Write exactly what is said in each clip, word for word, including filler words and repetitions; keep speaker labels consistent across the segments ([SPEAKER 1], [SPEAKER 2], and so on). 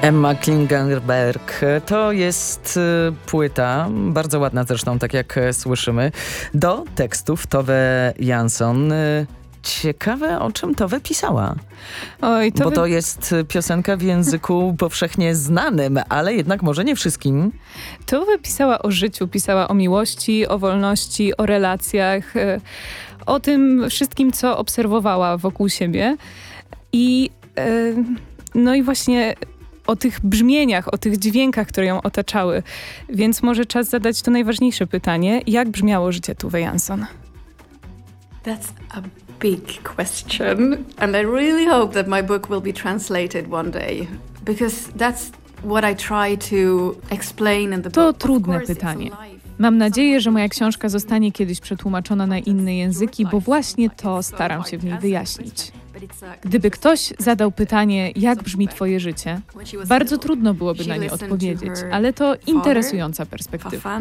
[SPEAKER 1] Emma Klingenberg. To jest płyta, bardzo ładna zresztą, tak jak słyszymy, do tekstów Tove Jansson. Ciekawe, o czym Tove pisała. Oj, to Bo wy... to jest piosenka w języku powszechnie znanym, ale jednak może nie wszystkim.
[SPEAKER 2] Tove pisała o życiu, pisała o miłości, o wolności, o relacjach, o tym wszystkim, co obserwowała wokół siebie. I no i właśnie o tych brzmieniach, o tych dźwiękach, które ją otaczały. Więc może czas zadać to najważniejsze pytanie. Jak brzmiało życie Tove Jansson?
[SPEAKER 3] That's a big question. And I really hope that my book will be translated one day. Because that's what I try to explain in the book.
[SPEAKER 2] To trudne pytanie. Mam nadzieję, że moja książka zostanie kiedyś przetłumaczona na inne języki, bo właśnie to staram się w niej wyjaśnić. Gdyby ktoś zadał pytanie, jak brzmi twoje życie, bardzo trudno byłoby na nie odpowiedzieć, ale to interesująca perspektywa.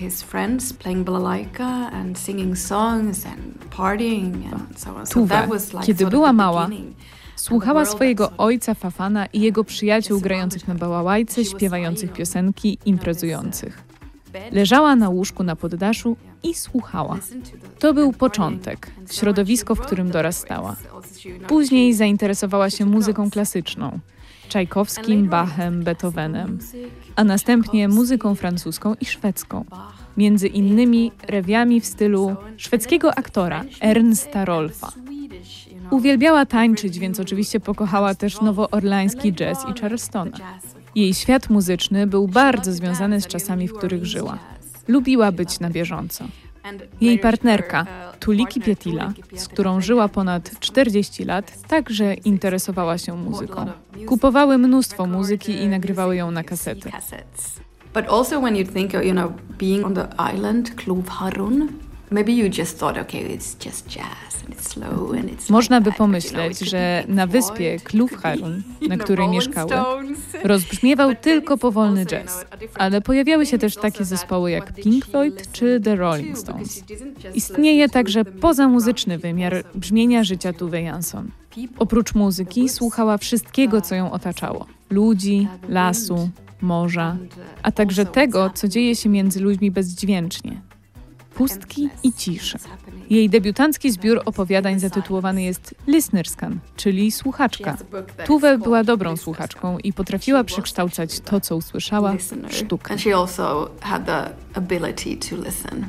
[SPEAKER 2] Tove, kiedy była mała, słuchała swojego ojca Fafana i jego przyjaciół grających na bałałajce, śpiewających piosenki, imprezujących. Leżała na łóżku na poddaszu i słuchała. To był początek, środowisko, w którym dorastała. Później zainteresowała się muzyką klasyczną, Czajkowskim, Bachem, Beethovenem, a następnie muzyką francuską i szwedzką. Między innymi rewiami w stylu szwedzkiego aktora Ernsta Rolfa. Uwielbiała tańczyć, więc oczywiście pokochała też nowoorleański jazz i Charlestona. Jej świat muzyczny był bardzo związany z czasami, w których żyła. Lubiła być na bieżąco. Jej partnerka, Tuliki Pietila, z którą żyła ponad czterdzieści lat, także interesowała się muzyką. Kupowały mnóstwo muzyki i nagrywały ją na kasety.
[SPEAKER 3] But also when you think, you know, being on the island, Kluvharun, maybe you just thought, okay, it's just jazz and it's slow and it's.
[SPEAKER 2] Można by pomyśleć, że na wyspie Kluvharun, na której mieszkały, rozbrzmiewał tylko powolny jazz, ale pojawiały się też takie zespoły jak Pink Floyd czy The Rolling Stones. Istnieje także pozamuzyczny wymiar brzmienia życia Tove Jansson. Oprócz muzyki słuchała wszystkiego, co ją otaczało. Ludzi, lasu, morza, a także tego, co dzieje się między ludźmi bezdźwięcznie. Pustki i ciszy. Jej debiutancki zbiór opowiadań zatytułowany jest Listenerskan, czyli słuchaczka. Tove była dobrą słuchaczką i potrafiła przekształcać to, co usłyszała, w sztukę.
[SPEAKER 3] And she also had the ability to listen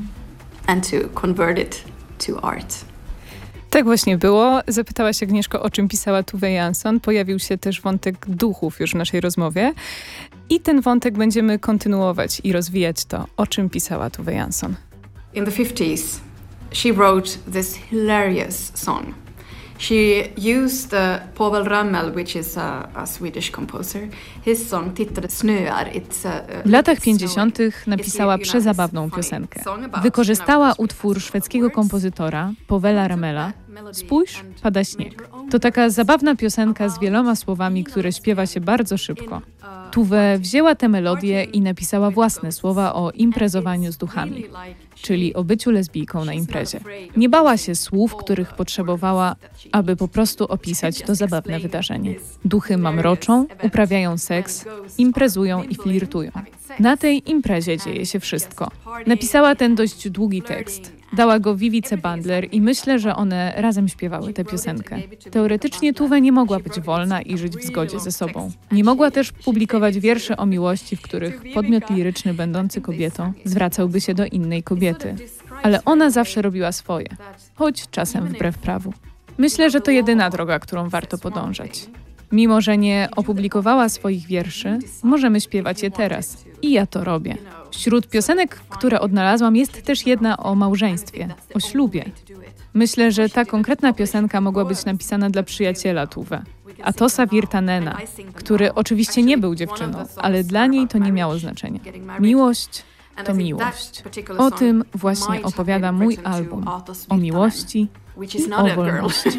[SPEAKER 3] and to convert it to art.
[SPEAKER 2] Tak właśnie było. Zapytałaś, Agnieszko, o czym pisała Tove Jansson. Pojawił się też wątek duchów już w naszej rozmowie. I ten wątek będziemy kontynuować i rozwijać to, o czym pisała Tove Jansson.
[SPEAKER 3] In the fifties, she wrote this hilarious song. She used uh, Povel Ramel, which is a, a Swedish composer. His song Titta det snöar. It's a, a,
[SPEAKER 2] w latach pięćdziesiątych napisała przezabawną piosenkę. Wykorzystała utwór szwedzkiego kompozytora Povela Ramela. Spójrz, pada śnieg. To taka zabawna piosenka z wieloma słowami, które śpiewa się bardzo szybko. Tove wzięła tę melodię i napisała własne słowa o imprezowaniu z duchami, czyli o byciu lesbijką na imprezie. Nie bała się słów, których potrzebowała, aby po prostu opisać to zabawne wydarzenie. Duchy mamroczą, uprawiają seks, imprezują i flirtują. Na tej imprezie dzieje się wszystko. Napisała ten dość długi tekst. Dała go Vivice Bandler i myślę, że one razem śpiewały tę piosenkę. Teoretycznie Tove nie mogła być wolna i żyć w zgodzie ze sobą. Nie mogła też publikować wierszy o miłości, w których podmiot liryczny będący kobietą zwracałby się do innej kobiety. Ale ona zawsze robiła swoje, choć czasem wbrew prawu. Myślę, że to jedyna droga, którą warto podążać. Mimo że nie opublikowała swoich wierszy, możemy śpiewać je teraz. I ja to robię. Wśród piosenek, które odnalazłam, jest też jedna o małżeństwie, o ślubie. Myślę, że ta konkretna piosenka mogła być napisana dla przyjaciela Tove, Atosa Virtanena, który oczywiście nie był dziewczyną, ale dla niej to nie miało znaczenia. Miłość to miłość. O tym właśnie opowiada mój album. O miłości i o wolności.